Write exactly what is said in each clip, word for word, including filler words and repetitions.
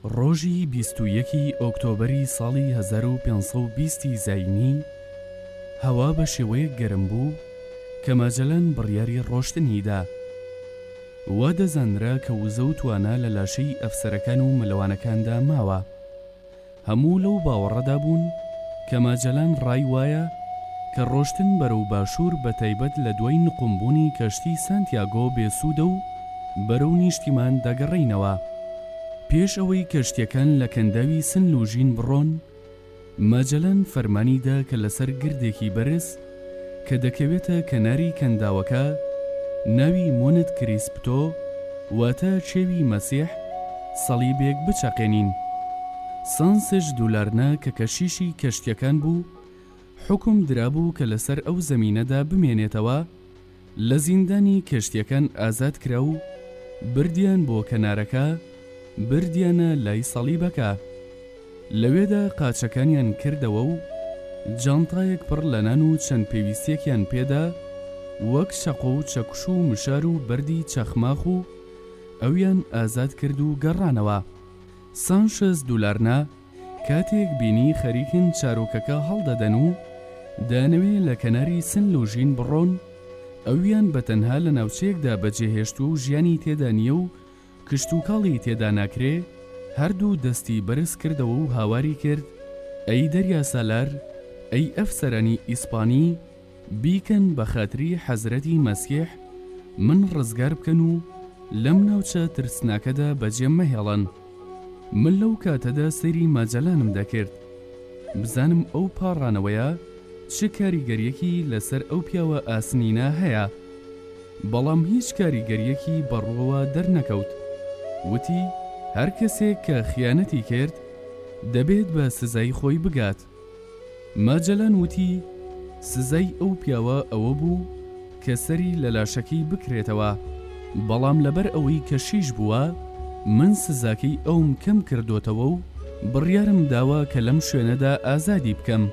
ڕۆژی بیست و یەکی ئۆکتۆبەری ساڵی هەزار و پێنج سەد و بیستی زاینی هەوا بە شێوەیەک گەرم بوو کە ماجەلەن بڕیاری ڕۆشتنیدا. وا دەزانرا کە وزە و توانە لە لاشەی ئەفسەرەکان و مەلەوانەکاندا ماوە. هەموو لەو باوەڕەدا بوون کە ماجەلان ڕای وایە کە ڕۆشتن بەرەو باشوور بە تایبەت لە دوای نقمبوونی کەشتی سانتیاگۆ بێسوودە و بەرەو نیشتیمان دەگەڕینەوە. پێش ئەوەی کەشتیەکان لە کەنداوی سن لوژین بڕۆن، ماجەلەن فەرمانیدا کە لەسەر گردێکی بەرز کە دەکەوێتە کەناری کەنداوەکە ناوی مۆنت کریسپتۆ واتە چێوی مەسیح سەلیبێک بچەقێنین. سانسێژ دولارنا کە کەشیشی کەشتیەکان بوو حکم درابوو کە لەسەر ئەو زەمینەدا بمێنێتەوە. لە زیندانی کەشتیەکان ئازاد کرا و بردیان بۆ کەنارەکە، بردیانە لای سەلیبەکە. لەوێدا قاچەکانیان کردەوە و جانتایەک پڕ لە نان و چەند پێویستێکیان پێدا وەک شەقۆ و چەکش و مشار و بەردی چەخماخ و ئەویان ئازاد کرد و گەڕانەوە. سانشێز دولارنا کاتێک بینی خەریکن چارۆکەکە هەڵدەدەن و دانەوێ لە کەناری سن لوژین بڕۆن، ئەویان بەتەنها لە ناوچەیەکدا بەجێهێشت و ژیانی تێدا نییە و کشت و کاڵی تێدا ناکرێ، هەردوو دەستی بەرز کردەوە و هاواری کرد: ئەی دەریا سالار، ئەی ئەفسەرانی ئیسپانی، بیکەن بە خاتری حەزرەتی مەسیح من ڕزگار بکەن و لەم ناوچە ترسناکەدا بەجێم مەهێڵن. من لەو کاتەدا سەیری ماجەلانم دەکرد بزانم ئەو پاڕانەوەیە چ کاریگەریەکی لەسەر ئەو پیاوە ئاسنینە هەیە، بەڵام هیچ کاریگەریەکی بەڕووەوە دەرنەکەوت. وتی هەر کەسێک کە خیانەتی کرد دەبێت بە سزای خۆی بگات. ماجەلان وتی سزای ئەو پیاوە ئەوە بوو کە سەری لە لاشەکەی بکرێتەوە، بەڵام لەبەر ئەوەی کە شیش بووە من سزاکەی ئەوم کەم کردوتەوە و بڕیارم داوە کە لەم شوێنەدا ئازادی بکەم.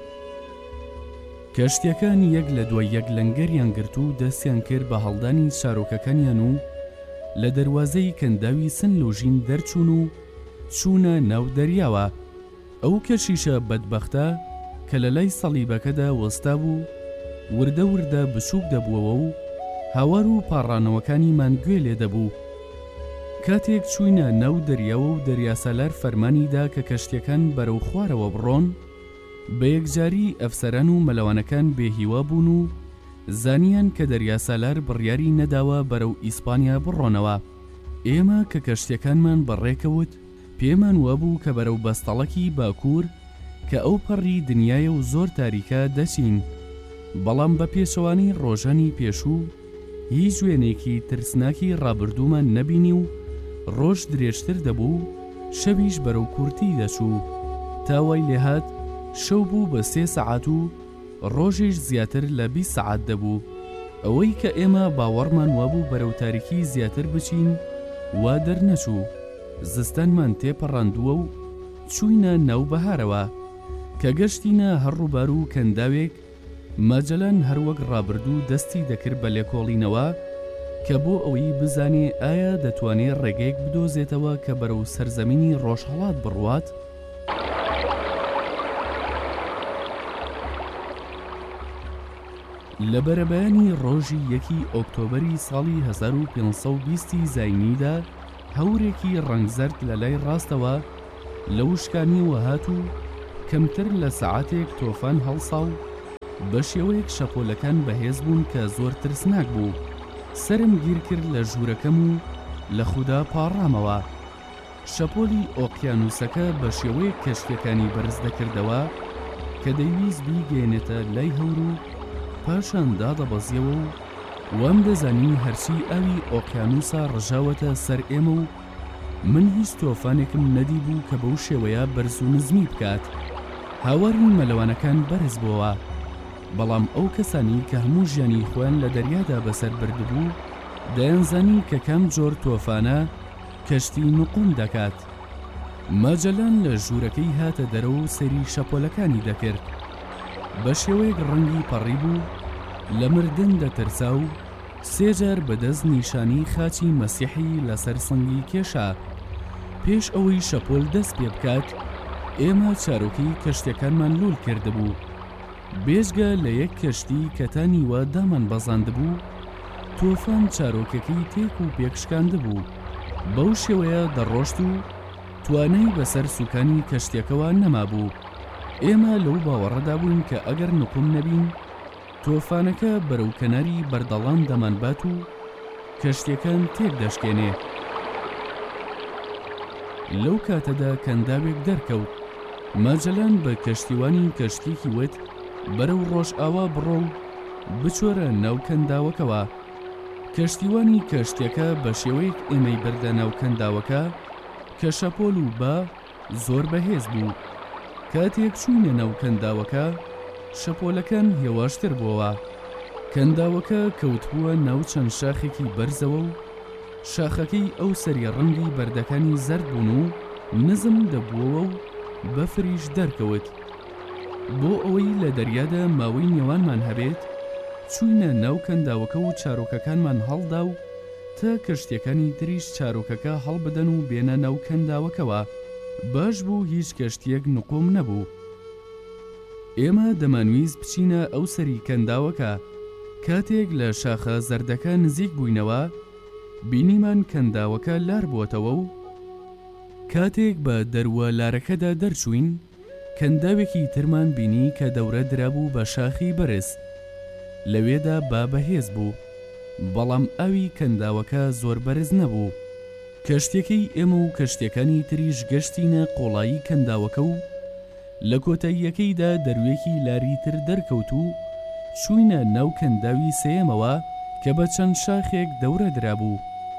کەشتیەکان یەک لە دوای یەک لەنگەریان گرت و دەستیان کرد بە هەڵدانی چارۆکەکانیان و لە دەروازەی کەنداوی سن لوژین دەرچوون و چوونە ناو دەریاوە. ئەو کەشیشە بەدبەختە کە لە لای سەلیبەکەدا وەستا بوو وردە وردە بچووک دەبووەوە و هاوار و پاڕانەوەکانیمان گوێ لێ دەبوو. کاتێک چووینە ناو دەریاوە و دەریاسالار فەرمانیدا کە کەشتیەکان بەرەو خوارەوە بڕۆن، بە یەکجاری ئەفسەران و مەلەوانەکان بێهیوا بوون و زانیان کە دەریاسالار بڕیاری نەداوە بەرەو ئیسپانیا بڕۆنەوە. ئێمە کە کەشتیەکانمان بەڕێکەوت پێمان وابوو کە بەرەو بەستەڵەکی باکوور کە ئەو پەڕی دنیایە و زۆر تاریکە دەچین، بەڵام بە پێشەوانی ڕۆژانی پێشوو هیچ وێنێکی ترسناکی ڕابردوومان نەبینی و ڕۆژ درێژتر دەبوو، شەویش بەرەو کورتی دەچوو. تاوای لێهات شەو بوو بە سێ سەعات و ڕۆژیش زیاتر لە بیست سەعات دەبوو. ئەوەی کە ئێمە باوەڕمان وابوو بەرەو تاریکی زیاتر بچین وا دەرنەچوو. زستانمان تێپەڕاندووە و چووینە ناو بەهارەوە کە گەشتینە هەڕووبار و کەنداوێک. ماجەلان هەروەک ڕابردوو دەستی دەکرد بە لێکۆڵینەوە کە بۆ ئەوەی بزانێ ئایا دەتوانێت ڕێگەیەک بدۆزێتەوە کە بەرەو سەرزەمینی ڕۆژهەڵات بڕوات. لە بەرەبەیانی ڕۆژی یەکی ئۆکتۆبەری ساڵی هەزار و پێنج سەد و بیستی زاینیدا هەورێکی ڕەنگزەرد لە لای ڕاستەوە لە وشکانی وەهات و کەمتر لە سەعاتێک تۆفان هەڵسا و بە شێوەیەک شەپۆلەکان بەهێز بوون کە زۆر ترسناک بوو. سرم گیر کرد لە ژوورەکەم و لە خودا پاڕامەوە. شەپۆلی ئۆقیانوسەکە بە شێوەیەک کەشتیەکانی بەرز دەکردەوە کە دەیویست بیگەێنێتە لای هەور و پاشان دادەبەزیەوە و وام دەزانی هەرچی ئاوی ئۆقیانوسا ڕژاوەتە سەر ئێمە و من هیچ تۆفانێکم نەدی بوو کە بەو شێوەیە بەرز و نزمی بکات. هاواری مەلەوانەکان بەرز بووەوە، بەڵام ئەو کەسانی کە هەموو ژیانی خۆیان لە دەریادا بەسەر بردبوو دەیانزانی کە کام جۆر تۆفانە کەشتی نقوم دەکات. ماجەلان لە ژوورەکەی هاتە دەرەوە و سەیری شەپۆلەکانی دەکرد. بە شێوەیەک ڕەنگی پەڕی بوو، لە مردن دەترسا و سێجار بەدەست نیشانی خاچی مەسیحی لەسەر سنگی کێشا. پێش ئەوەی شەپۆل دەست پێ بکات ئێمە چارۆکی کەشتەکانمان لول کردبوو. بێژگە لە یەک کەشتی کە تا نیوە دامان بەزاندبوو تۆفان چارۆکەکەی تێک و پێکشکاندبوو. بەو شێوەیە دەڕۆشت و توانای بەسەر سوکانی کەشتێکەوە نەمابوو. ئێمە لەو باوەڕەدا بووین کە ئەگەر نقوم نەبین تۆفانەکە بەرەو کەناری بەردەڵان دەمانبات و کەشتەکان تێک دەشکێنێ. لەو کاتەدا کەنداوێک دەرکەوت. ماجەلان بە کەشتیوانی کەشتێکی وت بەرەو ڕۆژئاوا بڕۆ و بچۆرە ناو کەنداوەکەوە. کەشتیوانی کەشتێکە بە شێوەیەک ئێمەی بەردە ناو کەنداوەکە کە شەپۆل و با زۆر بەهێز بوو. کاتێک چوونە ناو کەنداوەکە شەپۆلەکان هێواشتر بووەوە. کەنداوەکە کەوتبووە ناو چەند شاخێکی بەرزەوە و شاخەکەی ئەو سەری ڕەنگی بەردەکانی زەرد بوون و نزم دەبووەوە و بەفریش دەرکەوت. بۆ ئەوەی لە دەریادا ماوەی نێوانمان هەبێت چووینە ناو کەنداوەکە و چارۆکەکانمان هەڵدا و تا کەشتەکانی تریش چارۆکەکە هەڵبدەن و بێنە ناو کەنداوەکەوە. باش بوو هیچ کەشتێک نقۆم نەبوو. ئێمە دەمانویست بچینە ئەو سەری کەنداوەکە. کاتێک لە شاخە زەردەکە نزیک بووینەوە بینیمان کەنداوەکە لار بووەتەوە و کاتێک بە دەروە لارەکەدا دەرچوین کەنداوێکی ترمان بینی کە دەورە درابوو بە شاخی بەرز. لەوێدا با بەهێز بوو بەڵام ئاوی کەنداوەکە زۆر بەرز نەبوو. کەشتێکی ئێمە و کەشتەکانی تریش گەشتینە قۆڵایی کەنداوەکە و لە کۆتاییەکەیدا دەروێکی لاری تر دەرکەوت و چووینە ناو کەنداوی سێیەمەوە کە بە چەند شاخێک دەورە درابوو.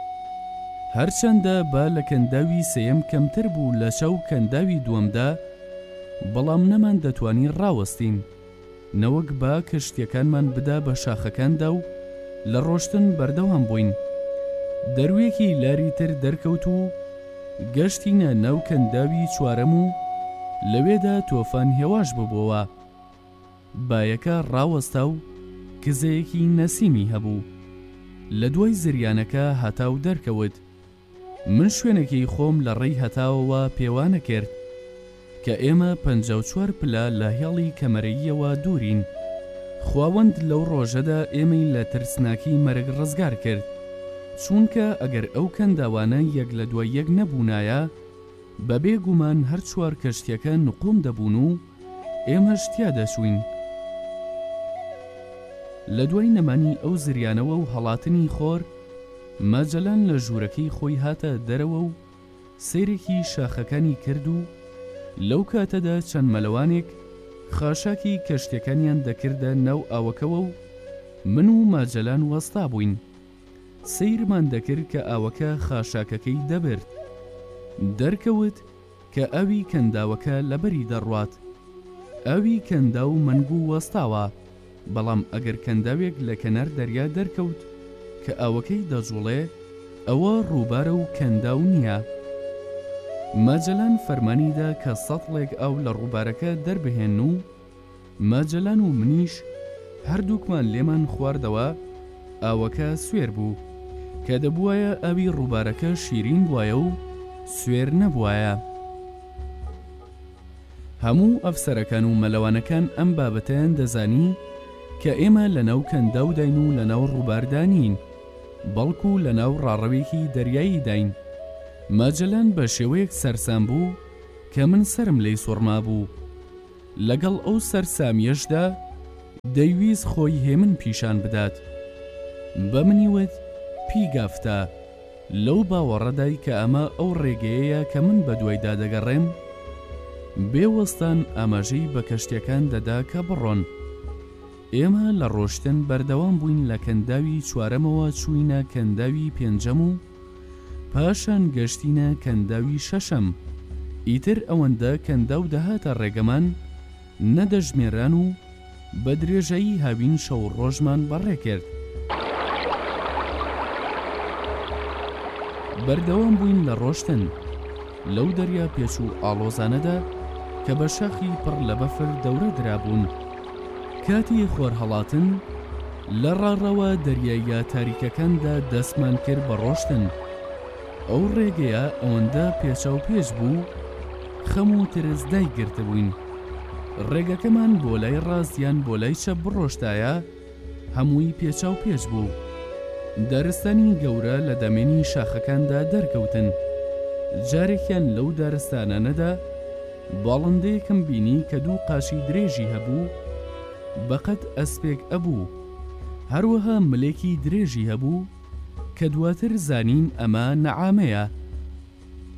هەرچەندە با لە کەنداوی سێیەم کەمتر بوو لە شەو کەنداوی دووەمدا بەڵام نەمان دەتوانی ڕاوەستین نەوەک با کەشتیەکانمان بدا بە شاخەکاندا و لە ڕۆشتن بەردەوام بووین. دەروێکی لاری تر دەرکەوت و گەشتینە ناو کەنداوی چوارەم و لەوێدا تۆفان هێواش ببووەوە. بایەکە ڕاوەستا و کزەیەکی نەسیمی هەبوو. لە دوای زریانەکە هەتاو دەرکەوت. من شوێنێکی خۆم لە ڕێی هەتاوەوە پێوانە کرد کە ئێمە پەنجا و چوار پلە لە هێڵی کەمەرەییەوە دوورین. خواوەند لەو ڕۆژەدا ئێمەی لە ترسناکی مەرگ ڕزگار کرد چونکە ئەگەر ئەو کەنداوانە یەک لە دوای یەک نەبوونایە بەبێ گومان هەر چوار کەشتیەکە نقوم دەبوون و ئێمەش تیا دەچوین. لە دوای نەمانی ئەو زریانەوە و هەڵاتنی خۆر ماجەلان لە ژوورەکەی خۆی هاتە دەرەوە و سەیرێکی شاخەکانی کرد و لەو کاتەدا چەند مەلەوانێک خاشاکی کەشتەکانیان دەکردە ناو ئاوەکەوە و من و ماجەلان وەستا بووین. سەیرمان دەکرد کە ئاوەکە خاشاکەکەی دەبرد. دەرکەوت کە ئاوی کەنداوەکە لەبەری دەڕوات. ئاوی کەندا و مەنگ و وەستاوە بەڵام ئەگەر کەنداوێک لە کەنار دەریا دەرکەوت کە ئاوەکەی دەجوڵێ ئەوە ڕووبارە و کەنداو نییە. ماجەلان فەرمانیدا کە سەتڵێک ئاو لە ڕووبارەکە دەربهێن و ماجەلان و منیش هەردووکمان لێمان خواردەوە ئاوەکە سوێر بوو کە دەبوایە ئاوی ڕووبارەکە شیرین بوایە و سوێر نەبوایە. هەموو ئەفسەرەکان و مەلەوانەکان ئەم بابەتیان دەزانی کە ئێمە لە ناو کەنداو داین و لە ناو ڕووباردانین بەڵکو لە ناو ڕاڕەوێکی دەریایی داین. ماجەلان بە شێوەیەک سەرسام بوو کە من سرم لێی سوڕما بوو. لەگەڵ ئەو سەرسامیەشدا دەیویست خۆی هێمن پیشان بدات. بە منیوت پیگافتە لەو باوەڕەدای کە ئەمە ئەو ڕێگەیەیە کە من بە دوایدا دەگەڕێم بێوەستان ئاماژەی بە کەشتەکان دەدا کە بڕۆن. ئێمە لە ڕۆشتن بەردەوام بووین لە کەنداوی چوارەمەوە چووینە کەنداوی پێنجەم و پاشان گەشتینە کەنداوی شەشەم. ئیتر ئەوەندە کەنداو دەهاتە ڕێگەمان نەدەژمێران و بە درێژایی هاوین شەو ڕۆژمان بەڕێ کرد. بەردەوام بووین لە ڕۆشتن لەو دەریا پێچ و ئاڵۆزانەدا کە بە شاخی پڕ لە بەفر دەورە درابوون. کاتی خۆر هەڵاتن لە ڕاڕەوە دەریایە تاریکەکاندا دەستمان کرد بە ڕۆشتن. ئەو ڕێگەیە ئەوەندە پێچە و پێش بوو خەم و ترس دایگرتبووین. ڕێگەکەمان بۆ لای ڕاستیان بۆ لای چەپ بڕۆشتایە هەمووی پێچە و پێش بوو. دارستانی گەورە لە دەمێنی شاخەکاندا دەرکەوتن. جارێکیان لەو دارستانانەدا باڵندەیەکم بینی کە دوو قاشی درێژی هەبوو بەقەت ئەسپێک ئەبوو، هەروەها ملێکی درێژی هەبوو کە دواتر زانیم ئەمە نەعامەیە.